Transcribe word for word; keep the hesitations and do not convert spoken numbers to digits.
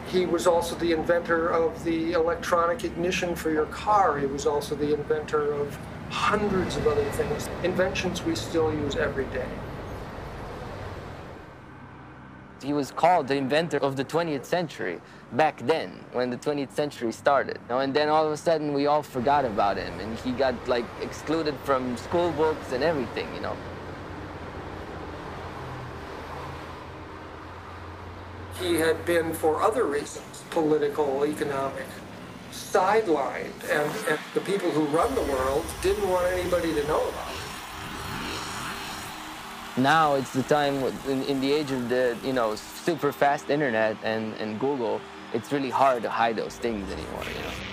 He was also the inventor of the electronic ignition for your car. He was also the inventor of hundreds of other things, inventions we still use every day. He was called the inventor of the twentieth century back then, when the twentieth century started. You know, and then all of a sudden we all forgot about him, and he got like excluded from school books and everything, you know. He had been, for other reasons, political, economic, sidelined, and, and the people who run the world didn't want anybody to know about it. Now it's the time, in, in the age of the, you know, super fast internet and, and Google, it's really hard to hide those things anymore, you know.